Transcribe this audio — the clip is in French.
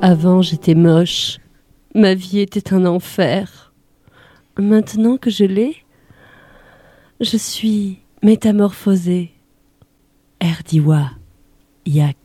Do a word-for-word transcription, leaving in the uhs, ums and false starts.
Avant, j'étais moche. Ma vie était un enfer. Maintenant que je l'ai, je suis métamorphosée. Erdiwa, yak.